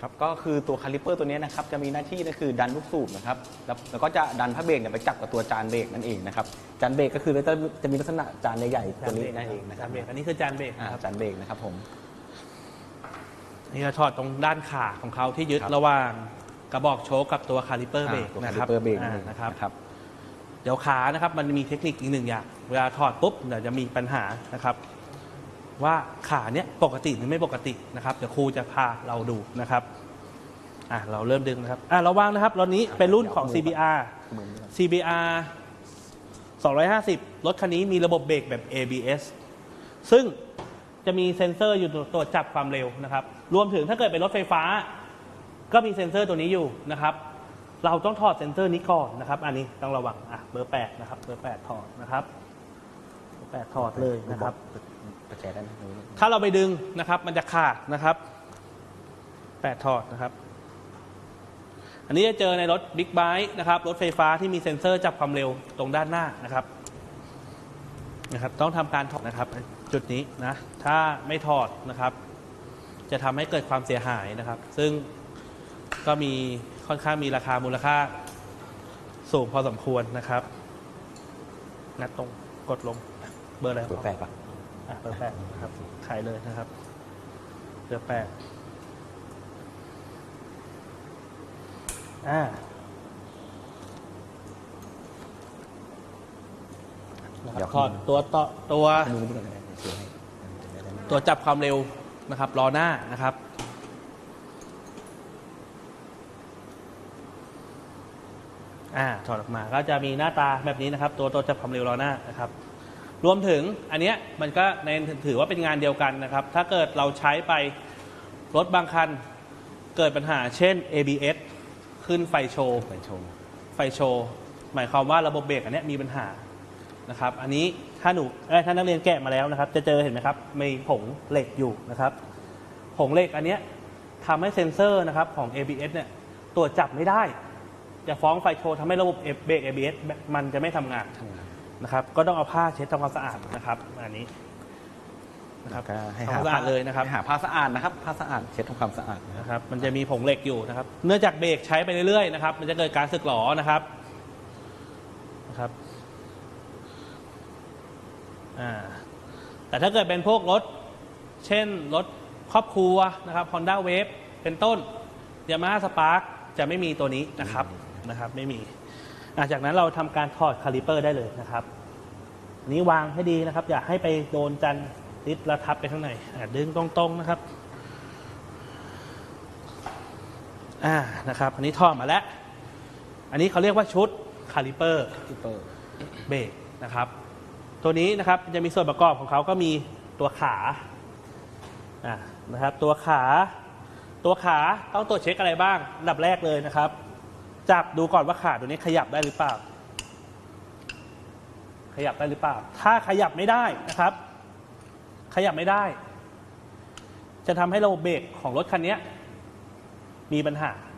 ครับก็คือตัวคาลิเปอร์ตัวนี้นะครับจะมีหน้าที่ก็คือดันลูกสูบนะครับแล้วก็จะดันผ้าเบรกไปจับกับตัวจานเบรกนั่นเองนะครับจานเบรกก็คือจะมีลักษณะจานใหญ่ๆตัวนี้นั่นเองนะครับจานเบรกอันนี้คือจานเบรกนะครับจานเบรกนะครับผมนี่เราถอดตรงด้านขาของเขาที่ยึดระหว่างกระบอกโชคกับตัวคาลิเปอร์เบรกนะครับนะครับเดี๋ยวขานะครับมันมีเทคนิคอีกหนึ่งอย่างเวลาถอดปุ๊บเดี๋ยวจะมีปัญหานะครับว่าขาเนี้ยปกติหรือไม่ปกตินะครับเดี๋ยวครูจะพาเราดูนะครับเราเริ่มดึงนะครับระวังนะครับรถนี้เป็นรุ่นของ CBR 250รถคันนี้มีระบบเบรกแบบ ABS ซึ่งจะมีเซ็นเซอร์อยู่ตรวจจับความเร็วนะครับรวมถึงถ้าเกิดเป็นรถไฟฟ้าก็มีเซ็นเซอร์ตัวนี้อยู่นะครับเราต้องถอดเซ็นเซอร์นี้ก่อนนะครับอันนี้ต้องระวังเบอร์8นะครับเบอร์8ถอดนะครับเบอร์8ถอดเลยนะครับถ้าเราไปดึงนะครับมันจะขาดนะครับ8ถอดนะครับอันนี้จะเจอในรถบิ๊กไบค์นะครับรถไฟฟ้าที่มีเซ็นเซอร์จับความเร็วตรงด้านหน้านะครับต้องทำการถอดนะครับจุดนี้นะถ้าไม่ถอดนะครับจะทำให้เกิดความเสียหายนะครับซึ่งก็มีค่อนข้างมีราคามูลค่าสูงพอสมควรนะครับงัดตรงกดลงเบอร์อะไรเบอร์8ป่ะเบอร์8นะครับขายเลยนะครับเบอร์8ถอดตัวจับความเร็วนะครับล้อหน้านะครับถอดออกมาก็จะมีหน้าตาแบบนี้นะครับตัวจับความเร็วล้อหน้านะครับรวมถึงอันนี้มันก็ถือว่าเป็นงานเดียวกันนะครับถ้าเกิดเราใช้ไปรถบางคันเกิดปัญหาเช่น ABS ขึ้นไฟโชว์หมายความว่าระบบเบรกอันนี้มีปัญหานะครับอันนี้ถ้านักเรียนแกะมาแล้วนะครับจะเจอเห็นไหมครับมีผงเหล็กอยู่นะครับผงเหล็กอันนี้ทำให้เซ็นเซอร์นะครับของ ABS เนี่ยตรวจจับไม่ได้จะฟ้องไฟโชว์ทำให้ระบบเบรก ABS มันจะไม่ทำงานนะครับก็ต้องเอาผ้าเช็ดทำความสะอาดนะครับอันนี้นะครับให้หาผ้าสะอาดเลยนะครับหาผ้าสะอาดนะครับผ้าสะอาดเช็ดทำความสะอาดนะครับมันจะมีผงเหล็กอยู่นะครับเนื่องจากเบรกใช้ไปเรื่อยๆนะครับมันจะเกิดการสึกหรอนะครับแต่ถ้าเกิดเป็นพวกรถเช่นรถครอบครัวนะครับ Honda Wave เป็นต้น Yamaha Spark จะไม่มีตัวนี้นะครับไม่มีจากนั้นเราทำการถอดคาลิเปอร์ได้เลยนะครับอันนี้วางให้ดีนะครับอย่าให้ไปโดนจันติดระทับไปข้างในดึงตรงๆนะครับอันนี้ถอดมาแล้วอันนี้เขาเรียกว่าชุดคาลิเปอร์เบรกนะครับตัวนี้นะครับจะมีส่วนประกอบของเขาก็มีตัวขานะครับตัวขาต้องตรวจเช็คอะไรบ้างอันดับแรกเลยนะครับจับดูก่อนว่าขาตัวนี้ขยับได้หรือเปล่าถ้าขยับไม่ได้นะครับจะทำให้ระบบเบรกของรถคันนี้มีปัญหา